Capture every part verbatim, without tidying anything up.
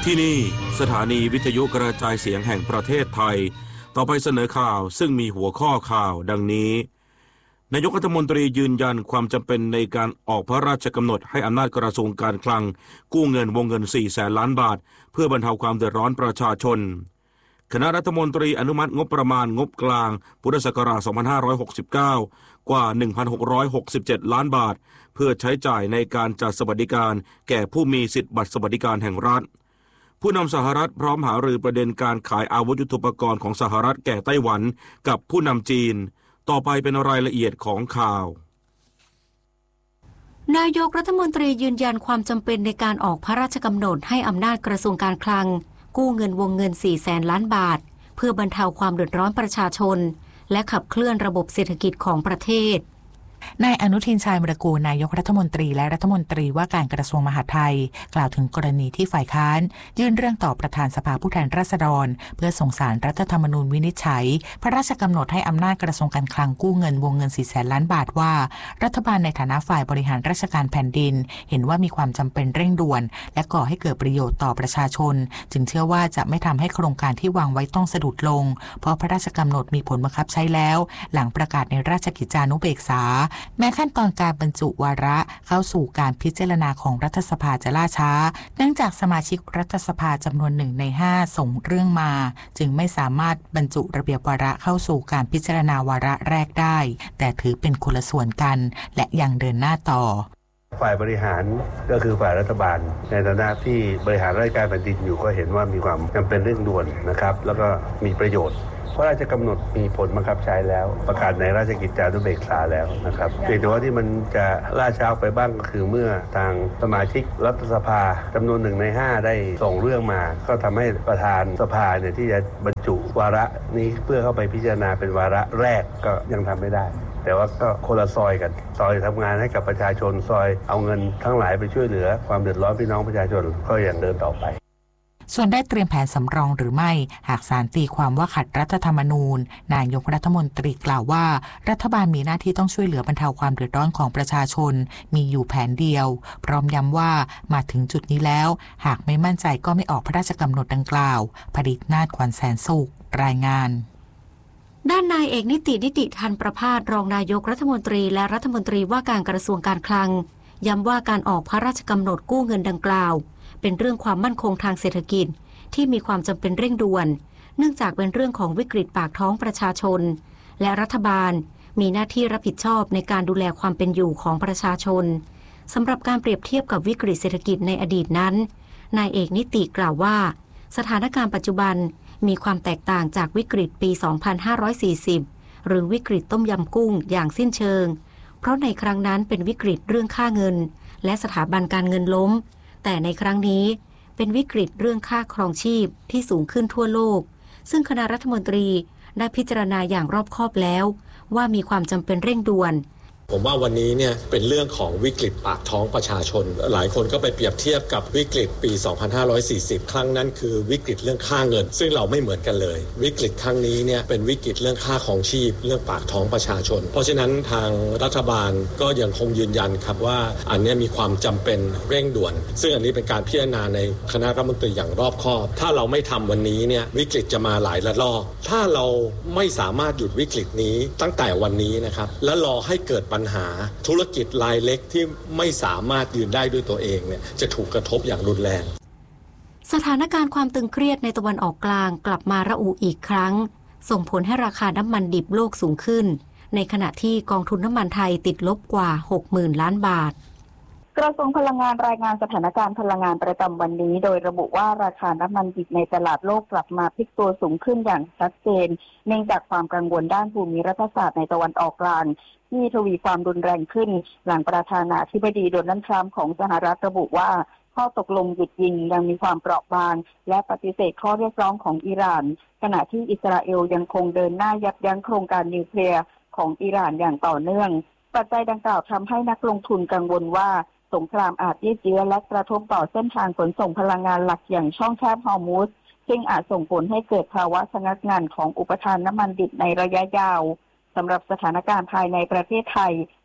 ที่นี่สถานีวิทยุกระจายเสียงแห่งประเทศไทยต่อไปเสนอข่าวซึ่งมีหัวข้อข่าวดังนี้นายกรัฐมนตรียืนยันความจำเป็นในการออกพระราชกำหนดให้อำนาจกระทรวงการคลังกู้เงินวงเงินสี่แสนล้านบาทเพื่อบรรเทาความเดือดร้อนประชาชนคณะรัฐมนตรีอนุมัติงบประมาณงบกลางพุทธศักราชสองพันห้าร้อยหกสิบเก้ากว่า หนึ่งพันหกร้อยหกสิบเจ็ด ล้านบาทเพื่อใช้จ่ายในการจัดสวัสดิการแก่ผู้มีสิทธิบัตรสวัสดิการแห่งรัฐผู้นำสหรัฐพร้อมหารือประเด็นการขายอาวุธยุทโธปกรณ์ของสหรัฐแก่ไต้หวันกับผู้นำจีนต่อไปเป็นรายละเอียดของข่าวนายกรัฐมนตรียืนยันความจำเป็นในการออกพระราชกำหนดให้อำนาจกระทรวงการคลังกู้เงินวงเงินสี่แสนล้านบาทเพื่อบรรเทาความเดือดร้อนประชาชนและขับเคลื่อนระบบเศรษฐกิจของประเทศนายอนุทินชาญวิรากูลนายกรัฐมนตรีและรัฐมนตรีว่าการกระทรวงมหาดไทยกล่าวถึงกรณีที่ฝ่ายค้านยื่นเรื่องต่อประธานสภาผู้แทนราษฎรเพื่อส่งสารรัฐธรรมนูญวินิจฉัยพระราชกำหนดให้อำนาจกระทรวงการคลังกู้เงินวงเงินสี่แสนล้านบาทว่ารัฐบาลในฐานะฝ่ายบริหารราชการแผ่นดินเห็นว่ามีความจำเป็นเร่งด่วนและก่อให้เกิดประโยชน์ต่อประชาชนจึงเชื่อว่าจะไม่ทำให้โครงการที่วางไว้ต้องสะดุดลงเพราะพระราชกำหนดมีผลบังคับใช้แล้วหลังประกาศในราชกิจจานุเบกษาแม้ขั้นตอนการบรรจุวาระเข้าสู่การพิจารณาของรัฐสภาจะล่าช้าเนื่องจากสมาชิกรัฐสภาจำนวนหนึ่งในห้าส่งเรื่องมาจึงไม่สามารถบรรจุระเบียบวาระเข้าสู่การพิจารณาวาระแรกได้แต่ถือเป็นคนละส่วนกันและยังเดินหน้าต่อฝ่ายบริหารก็คือฝ่ายรัฐบาลในฐานะที่บริหารราชการแผ่นดินอยู่ก็เห็นว่ามีความจำเป็นเร่งด่วนนะครับแล้วก็มีประโยชน์พระราชกำหนดมีผลบังคับใช้แล้วประกาศในราชกิจจานุเบกษาแล้วนะครับเพียงแต่ว่าที่มันจะล่าช้าไปบ้างก็คือเมื่อทางสมาชิกรัฐสภาจำนวนหนึ่งในห้าได้ส่งเรื่องมาก็ทำให้ประธานสภาเนี่ยที่จะบรรจุวาระนี้เพื่อเข้าไปพิจารณาเป็นวาระแรกก็ยังทำไม่ได้แต่ว่าก็คนละซอยกันซอยทำงานให้กับประชาชนซอยเอาเงินทั้งหลายไปช่วยเหลือความเดือดร้อนพี่น้องประชาชนก็ยังเดินต่อไปส่วนได้เตรียมแผนสำรองหรือไม่หากศาลตีความว่าขัดรัฐธรรมนูญนายกรัฐมนตรีกล่าวว่ารัฐบาลมีหน้าที่ต้องช่วยเหลือบรรเทาความเดือดร้อนของประชาชนมีอยู่แผนเดียวพร้อมย้ำว่ามาถึงจุดนี้แล้วหากไม่มั่นใจก็ไม่ออกพระราชกำหนดดังกล่าวผลิตนาฏขวัญแสนสุขรายงานด้านนายเอกนิตินิติทันประภาสรองนายกรัฐมนตรีและรัฐมนตรีว่าการกระทรวงการคลังย้ำว่าการออกพระราชกำหนดกู้เงินดังกล่าวเป็นเรื่องความมั่นคงทางเศรษฐกิจที่มีความจำเป็นเร่งด่วนเนื่องจากเป็นเรื่องของวิกฤตปากท้องประชาชนและรัฐบาลมีหน้าที่รับผิดชอบในการดูแลความเป็นอยู่ของประชาชนสำหรับการเปรียบเทียบกับวิกฤตเศรษฐกิจในอดีตนั้นนายเอกนิติกล่าวว่าสถานการณ์ปัจจุบันมีความแตกต่างจากวิกฤตปี สองพันห้าร้อยสี่สิบ หรือวิกฤตต้มยำกุ้งอย่างสิ้นเชิงเพราะในครั้งนั้นเป็นวิกฤตเรื่องค่าเงินและสถาบันการเงินล้มแต่ในครั้งนี้เป็นวิกฤตเรื่องค่าครองชีพที่สูงขึ้นทั่วโลกซึ่งคณะรัฐมนตรีได้พิจารณาอย่างรอบคอบแล้วว่ามีความจำเป็นเร่งด่วนผมว่าวันนี้เนี่ยเป็นเรื่องของวิกฤตปากท้องประชาชนหลายคนก็ไปเปรียบเทียบกับวิกฤตปี สองพันห้าร้อยสี่สิบ ครั้งนั้นคือวิกฤตเรื่องค่าเงินซึ่งเราไม่เหมือนกันเลยวิกฤตครั้งนี้เนี่ยเป็นวิกฤตเรื่องค่าของชีพเรื่องปากท้องประชาชนเพราะฉะนั้นทางรัฐบาลก็ยังคงยืนยันครับว่าอันนี้มีความจำเป็นเร่งด่วนซึ่งอันนี้เป็นการพิจารณาในคณะรัฐมนตรีอย่างรอบคอบถ้าเราไม่ทำวันนี้เนี่ยวิกฤตจะมาหลายระลอกถ้าเราไม่สามารถหยุดวิกฤตนี้ตั้งแต่วันนี้นะครับและรอให้เกิดปัญหาธุรกิจรายเล็กที่ไม่สามารถยืนได้ด้วยตัวเองเนี่ยจะถูกกระทบอย่างรุนแรงสถานการณ์ความตึงเครียดในตะวันออกกลางกลับมาระอุอีกครั้งส่งผลให้ราคาน้ำมันดิบโลกสูงขึ้นในขณะที่กองทุนน้ำมันไทยติดลบกว่า หกหมื่น ล้านบาทกระทรวงพลังงานรายงานสถานการณ์พลังงานประจำวันนี้โดยระบุว่าราคาน้ำมันดิบในตลาดโลกกลับมาพลิกตัวสูงขึ้นอย่างชัดเจนเนื่องจากความกังวลด้านภูมิรัฐศาสตร์ในตะวันออกกลางที่ทวีความรุนแรงขึ้นหลังประธานาธิบดีโดนัลด์ทรัมป์ของสหรัฐระบุว่าข้อตกลงหยุดยิงยังมีความเปราะบางและปฏิเสธข้อเรียกร้องของอิหร่านขณะที่อิสราเอลยังคงเดินหน้ายับยั้งโครงการนิวเคลียร์ของอิหร่านอย่างต่อเนื่องปัจจัยดังกล่าวทำให้นักลงทุนกังวลว่าสงครามอาจยืดเยื้อและกระทบต่อเส้นทางขนส่งพลังงานหลักอย่างช่องแคบฮอร์มุซซึ่งอาจส่งผลให้เกิดภาวะชะงักงันของอุปทานน้ำมันดิบในระยะยาวสำหรับสถานการณ์ภายในประเทศไทย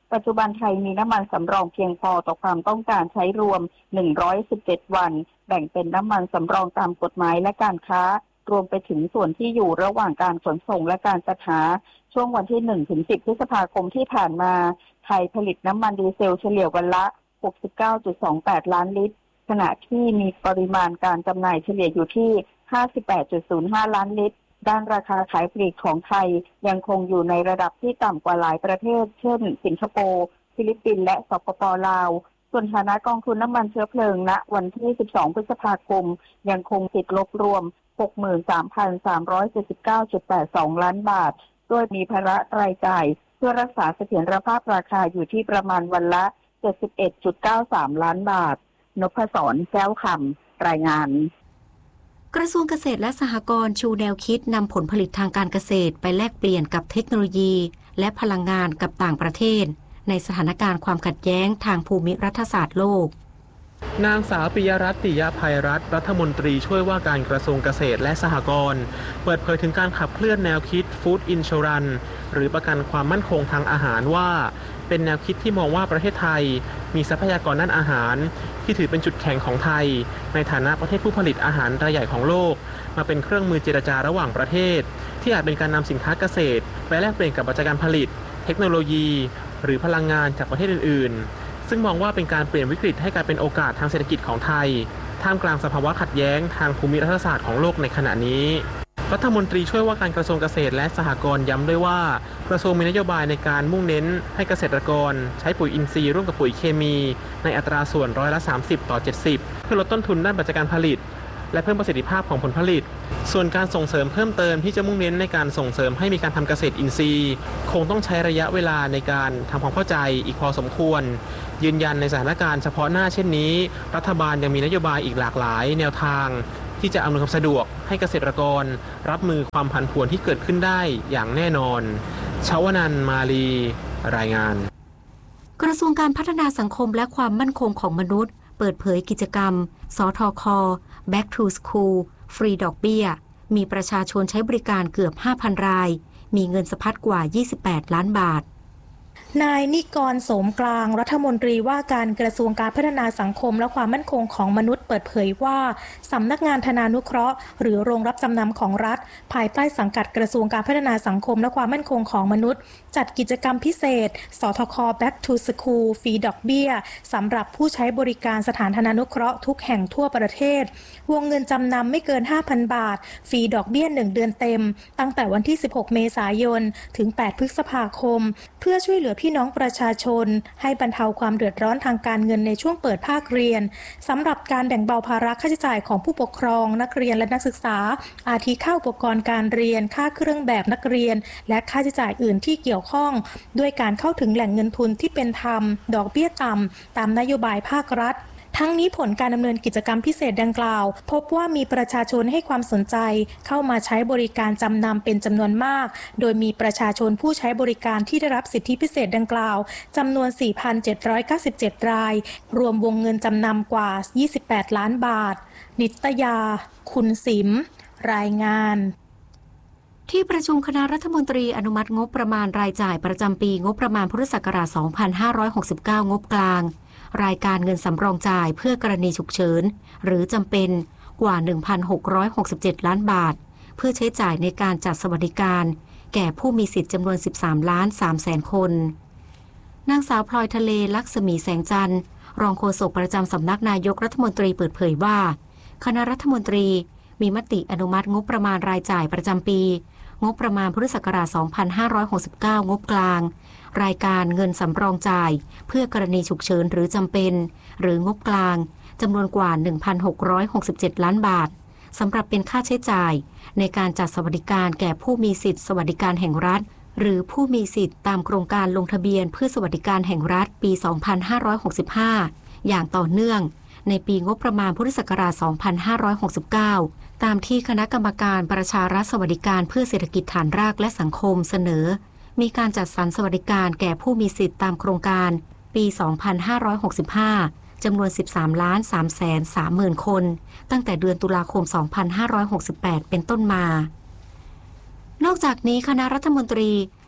ปัจจุบันไทยมีน้ำมันสำรองเพียงพอต่อความต้องการใช้รวมหนึ่งร้อยสิบเจ็ดวันแบ่งเป็นน้ำมันสำรองตามกฎหมายและการค้ารวมไปถึงส่วนที่อยู่ระหว่างการขนส่งและการจัดหาช่วงวันที่หนึ่งถึงสิบพฤษภาคมที่ผ่านมาไทยผลิตน้ำมันดีเซลเฉลี่ยวันละ หกสิบเก้าจุดสองแปด ล้านลิตรขณะที่มีปริมาณการจำหน่ายเฉลี่ยอยู่ที่ ห้าสิบแปดจุดศูนย์ห้า ล้านลิตรด้านราคาขายปลีกของไทยยังคงอยู่ในระดับที่ต่ำกว่าหลายประเทศเช่นสิงคโปร์ฟิลิปปินส์และสปป.ลาวส่วนฐานะกองทุนน้ำมันเชื้อเพลิงณวันที่สิบสองพฤษภาคมยังคงติดลบรวม หกหมื่นสามพันสามร้อยเจ็ดสิบเก้าจุดแปดสอง ล้านบาทโดยมีภาระรายจ่ายเพื่อรักษาเสถียรภาพราคาอยู่ที่ประมาณวันละ เจ็ดสิบเอ็ดจุดเก้าสาม ล้านบาทนพศร แก้วคำรายงานกระทรวงเกษตรและสหกรณ์ชูแนวคิดนำผลผลิตทางการเกษตรไปแลกเปลี่ยนกับเทคโนโลยีและพลังงานกับต่างประเทศในสถานการณ์ความขัดแย้งทางภูมิรัฐศาสตร์โลกนางสาวปิยรัตน์ ติยภัยรัตน์รัฐมนตรีช่วยว่าการกระทรวงเกษตรและสหกรณ์เปิดเผยถึงการขับเคลื่อนแนวคิด Food Insurance หรือประกันความมั่นคงทางอาหารว่าเป็นแนวคิดที่มองว่าประเทศไทยมีทรัพยากรด้านอาหารที่ถือเป็นจุดแข็งของไทยในฐานะประเทศผู้ผลิตอาหารรายใหญ่ของโลกมาเป็นเครื่องมือเจรจาระหว่างประเทศที่อาจเป็นการนำสินค้าเกษตรไปแลกเปลี่ยนกับปัจจัยการผลิตเทคโนโลยีหรือพลังงานจากประเทศอื่นๆซึ่งมองว่าเป็นการเปลี่ยนวิกฤตให้กลายเป็นโอกาสทางเศรษฐกิจของไทยท่ามกลางสภาวะขัดแย้งทางภูมิรัฐศาสตร์ของโลกในขณะนี้รัฐมนตรีช่วยว่าการกระทรวงเกษตรและสหกรณ์ย้ำด้วยว่ากระทรวงมีนโยบายในการมุ่งเน้นให้เกษตรกรใช้ปุ๋ยอินทรีย์ร่วมกับปุ๋ยเคมีในอัตราส่วนร้อยละสามสิบต่อเจ็ดสิบเพื่อลดต้นทุนด้านปัจจัยการผลิตและเพิ่มประสิทธิภาพของผลผลิตส่วนการส่งเสริมเพิ่มเติมที่จะมุ่งเน้นในการส่งเสริมให้มีการทำเกษตรอินทรีย์คงต้องใช้ระยะเวลาในการทำความเข้าใจอีกพอสมควรยืนยันในสถานการณ์เฉพาะหน้าเช่นนี้รัฐบาลยังมีนโยบายอีกหลากหลายแนวทางที่จะอำนวยความสะดวกให้เกษตรกรรับมือความผันผวนที่เกิดขึ้นได้อย่างแน่นอนชวนันท์ มาลีรายงานกระทรวงการพัฒนาสังคมและความมั่นคงของมนุษย์เปิดเผยกิจกรรมสทค Back to School ฟรีดอกเบี้ยมีประชาชนใช้บริการเกือบ ห้าพัน รายมีเงินสะพัดกว่ายี่สิบแปดล้านบาทนายนิกร โสมกลางรัฐมนตรีว่าการกระทรวงการพัฒนาสังคมและความมั่นคงของมนุษย์เปิดเผยว่าสำนักงานธนานุเคราะห์หรือโรงรับจำนำของรัฐภายใต้สังกัดกระทรวงการพัฒนาสังคมและความมั่นคงของมนุษย์จัดกิจกรรมพิเศษสทค Back to School ฟรีดอกเบี้ยสำหรับผู้ใช้บริการสถานธนานุเคราะห์ทุกแห่งทั่วประเทศวงเงินจำนำไม่เกิน ห้าพัน บาทฟรีดอกเบี้ยหนึ่งเดือนเต็มตั้งแต่วันที่สิบหกเมษายนถึงแปดพฤษภาคมเพื่อช่วยเหลือพี่น้องประชาชนให้บรรเทาความเดือดร้อนทางการเงินในช่วงเปิดภาคเรียนสำหรับการแบ่งเบาภาระค่าใช้จ่ายของผู้ปกครองนักเรียนและนักศึกษาอาทิค่าอุปกรณ์การเรียนค่าเครื่องแบบนักเรียนและค่าใช้จ่ายอื่นที่เกี่ยวข้องด้วยการเข้าถึงแหล่งเงินทุนที่เป็นธรรมดอกเบี้ยต่ำตามนโยบายภาครัฐทั้งนี้ผลการดำเนินกิจกรรมพิเศษดังกล่าวพบว่ามีประชาชนให้ความสนใจเข้ามาใช้บริการจำนำเป็นจำนวนมากโดยมีประชาชนผู้ใช้บริการที่ได้รับสิทธิพิเศษดังกล่าวจำนวน สี่พันเจ็ดร้อยเก้าสิบเจ็ด รายรวมวงเงินจำนำกว่ายี่สิบแปดล้านบาทนิตยาคุณสิมรายงานที่ประชุมคณะรัฐมนตรีอนุมัติงบประมาณรายจ่ายประจำปีงบประมาณพุทธศักราชสองพันห้าร้อยหกสิบเก้างบกลางรายการเงินสำรองจ่ายเพื่อกรณีฉุกเฉินหรือจำเป็นกว่า หนึ่งพันหกร้อยหกสิบเจ็ด ล้านบาทเพื่อใช้จ่ายในการจัดสวัสดิการแก่ผู้มีสิทธิ์จำนวนสิบสามล้านสามแสนคนนางสาวพลอยทะเลลักษมีแสงจันทร์รองโฆษกประจำสำนักนายกรัฐมนตรีเปิดเผยว่าคณะรัฐมนตรีมีมติอนุมัติงบประมาณรายจ่ายประจำปีงบประมาณพุทธศักราชสองพันห้าร้อยหกสิบเก้างบกลางรายการเงินสำรองจ่ายเพื่อกรณีฉุกเฉินหรือจำเป็นหรืองบกลางจำนวนกว่า หนึ่งพันหกร้อยหกสิบเจ็ด ล้านบาทสำหรับเป็นค่าใช้จ่ายในการจัดสวัสดิการแก่ผู้มีสิทธิสวัสดิการแห่งรัฐหรือผู้มีสิทธิตามโครงการลงทะเบียนเพื่อสวัสดิการแห่งรัฐปีสองพันห้าร้อยหกสิบห้าอย่างต่อเนื่องในปีงบประมาณพุทธศักราชสองพันห้าร้อยหกสิบเก้าตามที่คณะกรรมการประชารัฐสวัสดิการเพื่อเศรษฐกิจฐานรากและสังคมเสนอมีการจัดสรรสวัสดิการแก่ผู้มีสิทธิตามโครงการปีสองพันห้าร้อยหกสิบห้าจำนวน สิบสามล้านสามแสนสามหมื่น คนตั้งแต่เดือนตุลาคมสองพันห้าร้อยหกสิบแปดเป็นต้นมานอกจากนี้คณะรัฐมนตรี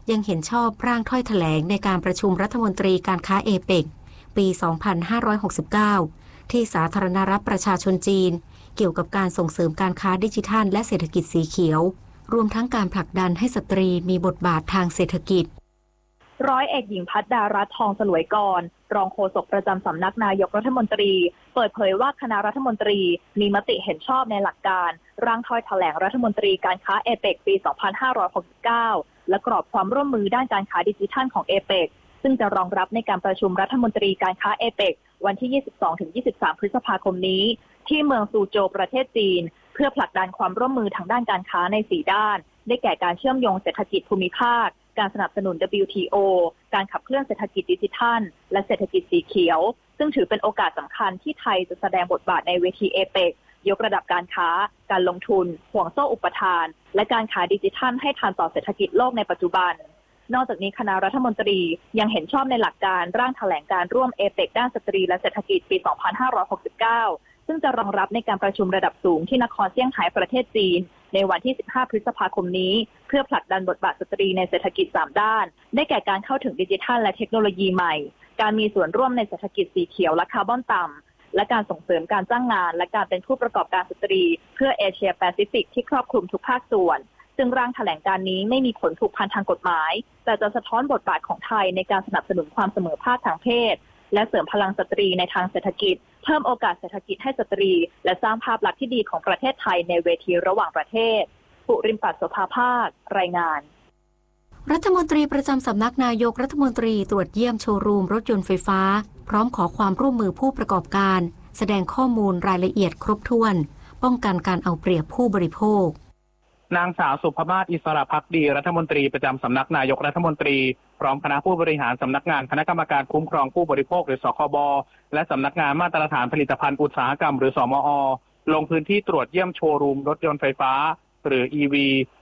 ยังเห็นชอบร่างถ้อยแถลงในการประชุมรัฐมนตรีการค้าเอเปกปี สองพันห้าร้อยหกสิบเก้า ที่สาธารณรัฐประชาชนจีนเกี่ยวกับการส่งเสริมการค้าดิจิทัลและเศรษฐกิจสีเขียวรวมทั้งการผลักดันให้สตรีมีบทบาททางเศรษฐกิจร้อยเอกหญิงพัฒดารัตน์ทองสลวยกรรองโฆษกประจำสำนักนายกรัฐมนตรีเปิดเผยว่าคณะรัฐมนตรีมีมติเห็นชอบในหลักการร่างถ้อยแถลงรัฐมนตรีการค้าเอเปกปี สองพันห้าร้อยหกสิบเก้า และกรอบความร่วมมือด้านการค้าดิจิทัลของเอเปกซึ่งจะรองรับในการประชุมรัฐมนตรีการค้าเอเปกวันที่ ยี่สิบสองถึงยี่สิบสาม พฤษภาคมนี้ที่เมืองซูโจวประเทศจีนเพื่อผลักดันความร่วมมือทางด้านการค้าในสี่ด้านได้แก่การเชื่อมโยงเศรษฐกิจภูมิภาคการสนับสนุน ดับเบิลยู ที โอ การขับเคลื่อนเศรษฐกิจดิจิทัลและเศรษฐกิจสีเขียวซึ่งถือเป็นโอกาสสำคัญที่ไทยจะแสดงบทบาทในเวทีเอเปกยกระดับการค้าการลงทุนห่วงโซ่อุปทานและการขายดิจิทัลให้ทันต่อเศรษฐกิจโลกในปัจจุบันนอกจากนี้คณะรัฐมนตรียังเห็นชอบในหลักการร่างแถลงการร่วมเอเปกด้านสตรีและเศรษฐกิจปี สองพันห้าร้อยหกสิบเก้า ซึ่งจะรองรับในการประชุมระดับสูงที่นครเซี่ยงไฮ้ประเทศจีนในวันที่ สิบห้า พฤษภาคมนี้เพื่อผลักดันบทบาทสตรีในเศรษฐกิจสามด้านได้แก่การเข้าถึงดิจิทัลและเทคโนโลยีใหม่การมีส่วนร่วมในเศรษฐกิจสีเขียวและคาร์บอนต่ำและการส่งเสริมการจ้างงานและการเป็นผู้ประกอบการสตรีเพื่อเอเชียแปซิฟิกที่ครอบคลุมทุกภาคส่วนซึ่งร่างแถลงการนี้ไม่มีผลผูกพันทางกฎหมายแต่จะสะท้อนบทบาทของไทยในการสนับสนุนความเสมอภาคทางเพศและเสริมพลังสตรีในทางเศรษฐกิจเพิ่มโอกาสเศรษฐกิจให้สตรีและสร้างภาพลักษณ์ที่ดีของประเทศไทยในเวทีระหว่างประเทศปุริมปัสโสภาภาครายงานรัฐมนตรีประจำสำนักนายกรัฐมนตรีตรวจเยี่ยมโชว์รูมรถยนต์ไฟฟ้าพร้อมขอความร่วมมือผู้ประกอบการแสดงข้อมูลรายละเอียดครบถ้วนป้องกันการเอาเปรียบผู้บริโภคนางสาวสุภมาศอิสระภักดีรัฐมนตรีประจำสำนักนายกรัฐมนตรีพร้อมคณะผู้บริหารสำนักงานคณะกรรมการคุ้มครองผู้บริโภคหรือสคบและสำนักงานมาตรฐานผลิตภัณฑ์อุตสาหกรรมหรือสมอลงพื้นที่ตรวจเยี่ยมโชว์รูมรถยนต์ไฟฟ้าหรือ อี วี